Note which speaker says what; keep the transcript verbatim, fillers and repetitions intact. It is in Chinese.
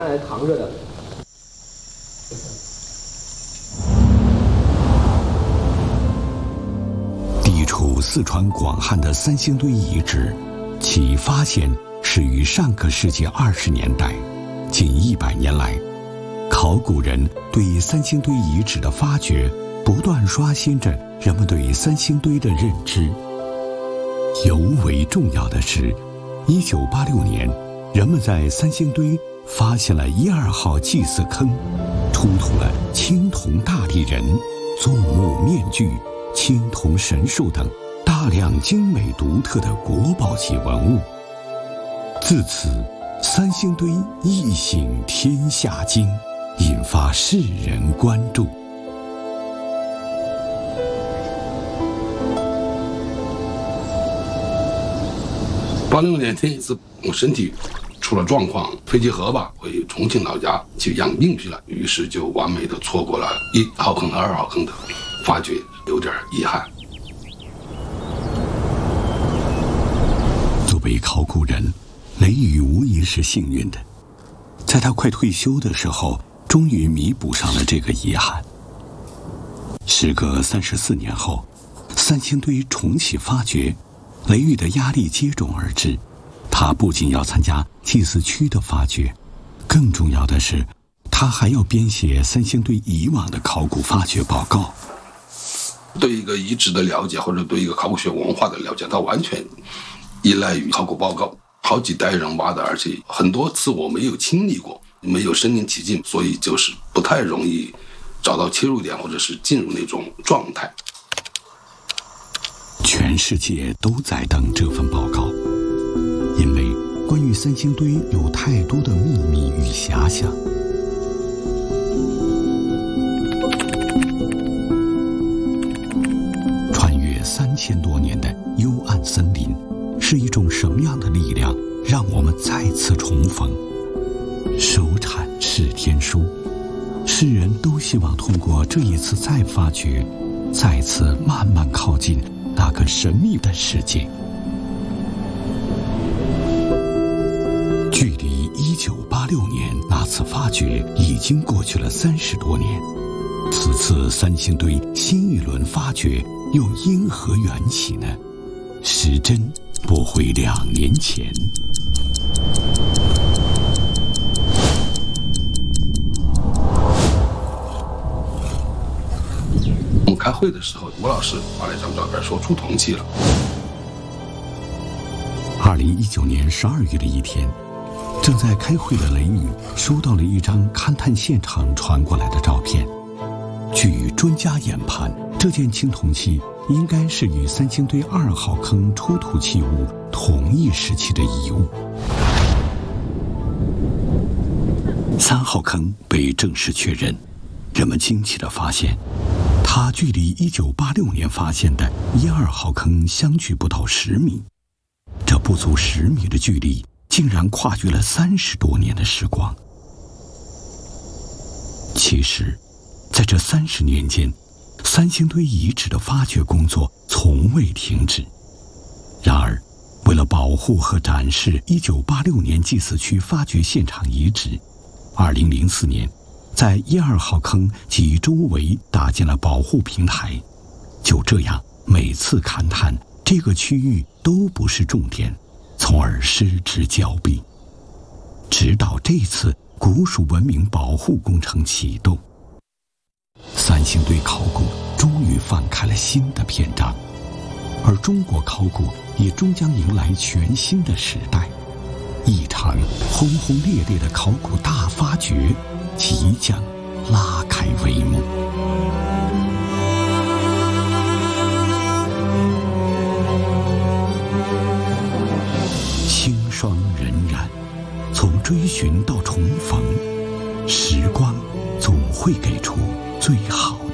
Speaker 1: 来扛着的。
Speaker 2: 地处四川广汉的三星堆遗址，其发现始于上个世纪二十年代。近一百年来，考古人对三星堆遗址的发掘，不断刷新着人们对三星堆的认知。尤为重要的是，一九八六年，人们在三星堆发现了一二号祭祀坑，出土了青铜大立人、纵目面具、青铜神兽等大量精美独特的国宝级文物。自此，三星堆一醒天下惊，引发世人关注。
Speaker 3: 八六年那一次，我身体出了状况，肺结核吧，回重庆老家去养病去了，于是就完美的错过了一号坑和二号坑的发掘，有点遗憾。
Speaker 2: 作为考古人，雷雨无疑是幸运的，在他快退休的时候，终于弥补上了这个遗憾。时隔三十四年后，三星堆重启发掘，雷雨的压力接踵而至。他不仅要参加祭祀区的发掘，更重要的是，他还要编写三星堆以往的考古发掘报告。
Speaker 3: 对一个遗址的了解，或者对一个考古学文化的了解，它完全依赖于考古报告。好几代人挖的，而且很多次我没有亲历过，没有身临其境，所以就是不太容易找到切入点，或者是进入那种状态。
Speaker 2: 全世界都在等这份报告，因为关于三星堆有太多的秘密与遐想。穿越三千多年的幽暗森林，是一种什么样的力量，让我们再次重逢？收产是天书，世人都希望通过这一次再发掘，再次慢慢靠近那个神秘的世界。距离一九八六年那次发掘已经过去了三十多年，此次三星堆新一轮发掘又因何缘起呢？时针拨回两年前。
Speaker 3: 我们开会的时候，吴老师发了一张照片，说出铜器了。
Speaker 2: 二零一九年十二月的一天，正在开会的雷雨收到了一张勘探现场传过来的照片。据专家研判，这件青铜器应该是与三星堆二号坑出土器物同一时期的遗物。三号坑被正式确认，人们惊奇地发现，它距离一九八六年发现的一二号坑相距不到十米，这不足十米的距离，竟然跨越了三十多年的时光。其实，在这三十年间，三星堆遗址的发掘工作从未停止。然而，为了保护和展示一九八六年祭祀区发掘现场遗址，二零零四年，在一二号坑及周围搭建了保护平台。就这样，每次勘探这个区域都不是重点，从而失之交臂。直到这次古蜀文明保护工程启动，三星堆考古终于翻开了新的篇章，而中国考古也终将迎来全新的时代。一场轰轰烈烈的考古大发掘即将拉开帷幕。清霜荏苒，从追寻到重逢，时光总会给出最好